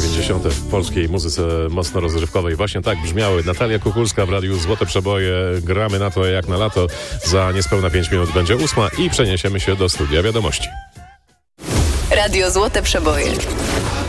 90. w polskiej muzyce mocno rozrywkowej. Właśnie tak brzmiały. Natalia Kukulska w radiu Złote Przeboje. Gramy na to jak na lato. Za niespełna 5 minut będzie 8 i przeniesiemy się do studia wiadomości. Radio Złote Przeboje.